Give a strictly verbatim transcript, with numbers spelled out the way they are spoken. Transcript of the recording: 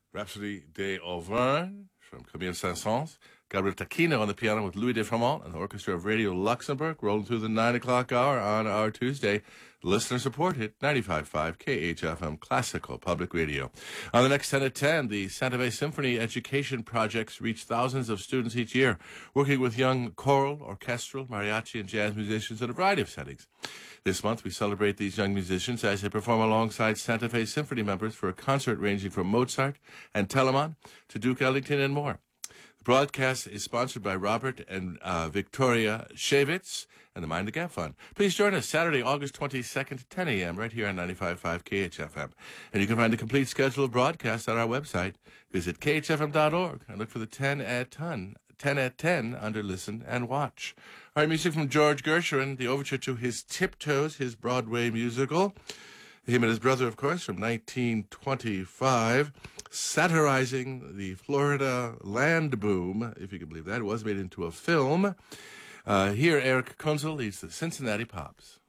Rhapsody des Auvergne from Camille Saint-Saëns. Gabriel Taquino on the piano with Louis de Framont and the Orchestra of Radio Luxembourg, rolling through the nine o'clock hour on our Tuesday. Listener supported, ninety-five point five K H F M Classical Public Radio. On the next ten at ten, the Santa Fe Symphony Education Projects reach thousands of students each year, working with young choral, orchestral, mariachi, and jazz musicians in a variety of settings. This month, we celebrate these young musicians as they perform alongside Santa Fe Symphony members for a concert ranging from Mozart and Telemann to Duke Ellington and more. The broadcast is sponsored by Robert and uh, Victoria Shavitz and the Mind the Gap Fund. Please join us Saturday, August twenty-second at ten a.m. right here on ninety-five point five K H F M. And you can find a complete schedule of broadcasts on our website. Visit K H F M dot org and look for the ten at ten, ten at ten under Listen and Watch. All right, music from George Gershwin, the overture to his Tiptoes, his Broadway musical. Him and his brother, of course, from nineteen twenty-five, satirizing the Florida land boom, if you can believe that. It was made into a film. Uh, here, Eric Kunzel leads the Cincinnati Pops.